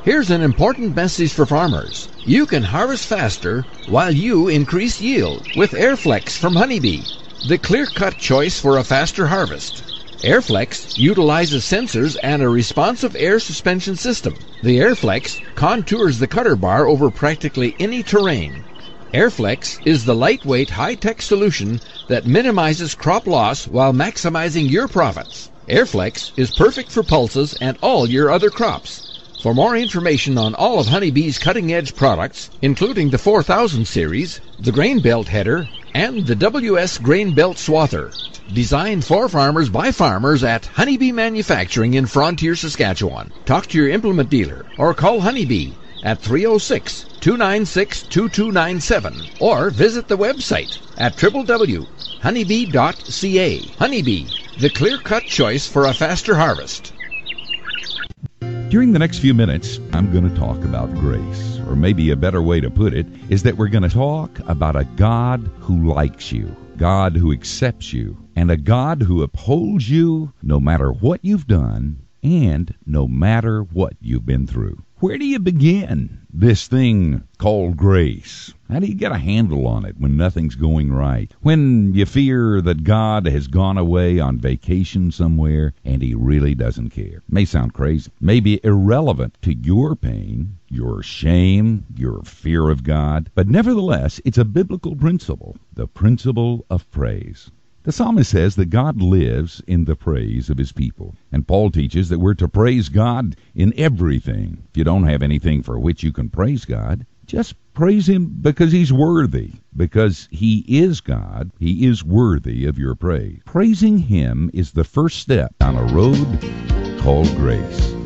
Here's an important message for farmers. You can harvest faster while you increase yield with Airflex from Honeybee, the clear-cut choice for a faster harvest. Airflex utilizes sensors and a responsive air suspension system. The Airflex contours the cutter bar over practically any terrain. Airflex is the lightweight, high-tech solution that minimizes crop loss while maximizing your profits. Airflex is perfect for pulses and all your other crops. For more information on all of Honeybee's cutting-edge products, including the 4000 series, the Grain Belt Header, and the WS Grain Belt Swather, designed for farmers by farmers at Honeybee Manufacturing in Frontier, Saskatchewan. Talk to your implement dealer or call Honeybee at 306-296-2297 or visit the website at www.honeybee.ca. Honeybee, the clear-cut choice for a faster harvest. During the next few minutes, I'm going to talk about grace. Or maybe a better way to put it is that we're going to talk about a God who likes you, God who accepts you, and a God who upholds you no matter what you've done and no matter what you've been through. Where do you begin this thing called grace? How do you get a handle on it when nothing's going right? When you fear that God has gone away on vacation somewhere and he really doesn't care? May sound crazy, maybe irrelevant to your pain, your shame, your fear of God, but nevertheless, it's a biblical principle, the principle of praise. The psalmist says that God lives in the praise of his people. And Paul teaches that we're to praise God in everything. If you don't have anything for which you can praise God, just praise him because he's worthy. Because he is God, he is worthy of your praise. Praising him is the first step on a road called grace.